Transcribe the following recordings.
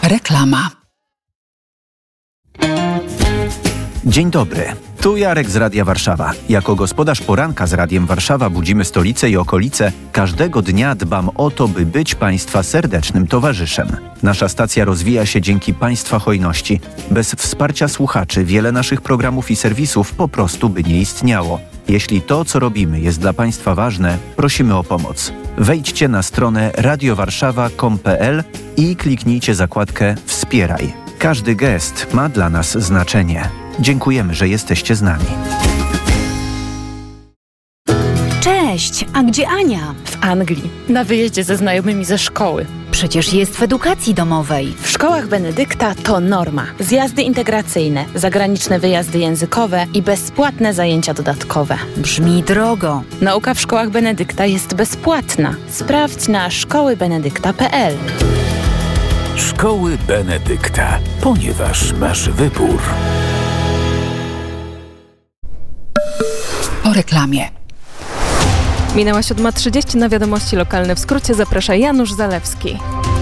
Reklama. Dzień dobry. Tu Jarek z Radia Warszawa. Jako gospodarz poranka z Radiem Warszawa budzimy stolicę i okolice. Każdego dnia dbam o to, by być Państwa serdecznym towarzyszem. Nasza stacja rozwija się dzięki Państwa hojności. Bez wsparcia słuchaczy wiele naszych programów i serwisów po prostu by nie istniało. Jeśli to, co robimy, jest dla Państwa ważne, prosimy o pomoc. Wejdźcie na stronę radiowarszawa.com.pl i kliknijcie zakładkę Wspieraj. Każdy gest ma dla nas znaczenie. Dziękujemy, że jesteście z nami. Cześć, a gdzie Ania? W Anglii, na wyjeździe ze znajomymi ze szkoły. Przecież jest w edukacji domowej. W szkołach Benedykta to norma. Zjazdy integracyjne, zagraniczne wyjazdy językowe i bezpłatne zajęcia dodatkowe. Brzmi drogo. Nauka w szkołach Benedykta jest bezpłatna. Sprawdź na szkołybenedykta.pl. Szkoły Benedykta, ponieważ masz wybór. Po reklamie. Minęła 7:30, na wiadomości lokalne w skrócie zaprasza Janusz Zalewski.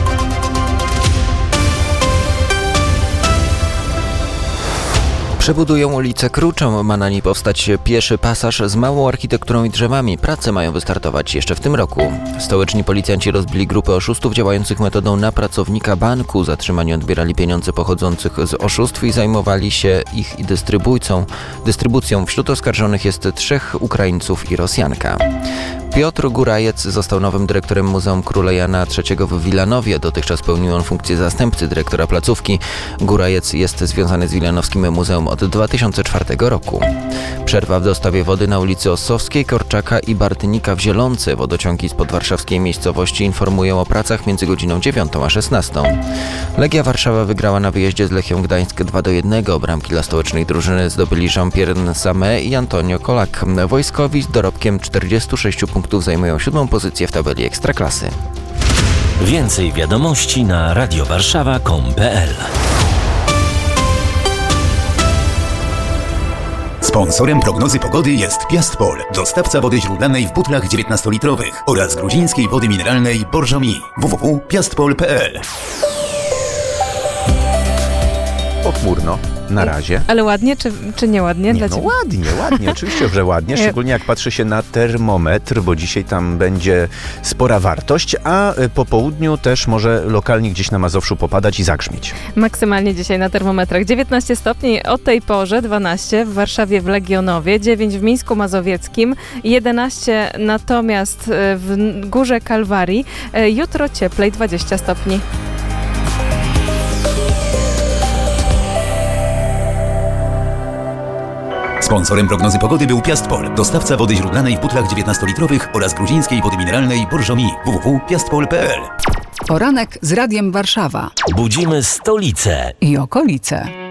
Przebudują ulicę Kruczą. Ma na niej powstać pieszy pasaż z małą architekturą i drzewami. Prace mają wystartować jeszcze w tym roku. Stolyczni policjanci rozbili grupę oszustów działających metodą na pracownika banku. Zatrzymani odbierali pieniądze pochodzących z oszustw i zajmowali się ich dystrybucją. Wśród oskarżonych jest 3 Ukraińców i Rosjanka. Piotr Górajec został nowym dyrektorem Muzeum Króla Jana III w Wilanowie. Dotychczas pełnił on funkcję zastępcy dyrektora placówki. Górajec jest związany z Wilanowskim Muzeum od 2004 roku. Przerwa w dostawie wody na ulicy Ossowskiej, Korczaka i Bartnika w Zielonce. Wodociągi z podwarszawskiej miejscowości informują o pracach między godziną 9 a 16. Legia Warszawa wygrała na wyjeździe z Lechią Gdańsk 2-1. Bramki dla stołecznej drużyny zdobyli Jean-Pierre Nsame i Antonio Kolak. Wojskowi z dorobkiem 46 punktów zajmują 7. pozycję w tabeli Ekstraklasy. Więcej wiadomości na radiowarszawa.com.pl. Sponsorem prognozy pogody jest Piastpol, dostawca wody źródlanej w butlach 19-litrowych oraz gruzińskiej wody mineralnej Borżomi. www.piastpol.pl. Pochmurno. Na razie. Ale ładnie czy nieładnie dla Ciebie? Ładnie, oczywiście, że ładnie, szczególnie jak patrzy się na termometr, bo dzisiaj tam będzie spora wartość, a po południu też może lokalnie gdzieś na Mazowszu popadać i zagrzmieć. Maksymalnie dzisiaj na termometrach 19 stopni, o tej porze 12 w Warszawie w Legionowie, 9 w Mińsku Mazowieckim, 11 natomiast w Górze Kalwarii, jutro cieplej 20 stopni. Sponsorem prognozy pogody był Piastpol, dostawca wody źródlanej w butlach 19-litrowych oraz gruzińskiej wody mineralnej Borżomi. www.piastpol.pl. Poranek z Radiem Warszawa Budzimy stolicę i okolice.